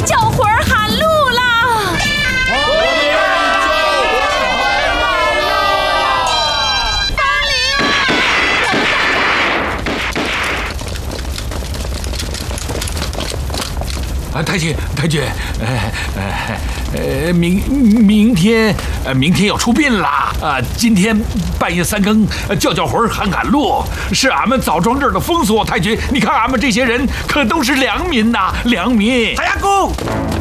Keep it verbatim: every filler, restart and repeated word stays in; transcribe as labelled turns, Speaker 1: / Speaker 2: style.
Speaker 1: 叫魂儿喊路啦！
Speaker 2: 我们要叫魂儿喊路啦！
Speaker 1: 风铃，
Speaker 3: 啊，太君，太君，呃呃呃，明明天，呃，明天要出殡啦！啊，今天半夜三更叫叫魂儿喊喊路，是俺们枣庄这儿的风俗。太君，你看俺们这些人可都是良民呐，良民。
Speaker 4: 太阳公。